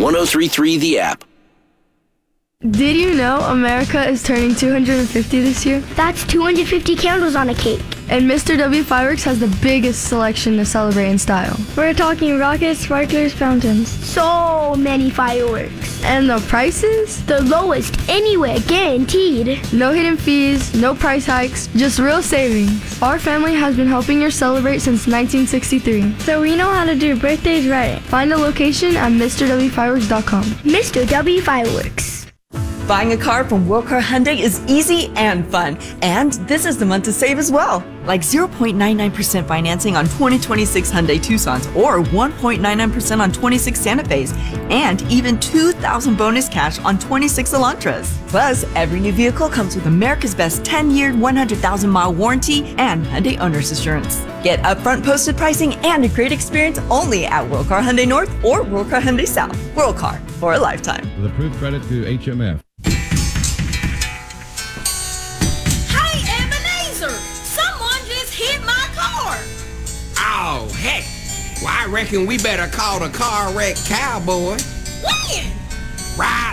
1033 The App. Did you know America is turning 250 this year? That's 250 candles on a cake. And Mr. W Fireworks has the biggest selection to celebrate in style. We're talking rockets, sparklers, fountains. So many fireworks. And the prices? The lowest anywhere, guaranteed. No hidden fees, no price hikes, just real savings. Our family has been helping you celebrate since 1963. So we know how to do birthdays right. Find a location at MrWFireworks.com. Mr. W Fireworks. Buying a car from Wilcar Hyundai is easy and fun. And this is the month to save as well. Like 0.99% financing on 2026 Hyundai Tucsons or 1.99% on 26 Santa Fe's. And even $2,000 bonus cash on 26 Elantras. Plus, every new vehicle comes with America's best 10-year, 100,000-mile warranty and Hyundai Owner's Assurance. Get upfront posted pricing and a great experience only at Wilcar Hyundai North or Wilcar Hyundai South. Wilcar, for a lifetime. With approved credit to HMF. Oh, heck. Well, I reckon we better call the car wreck cowboy. When? Right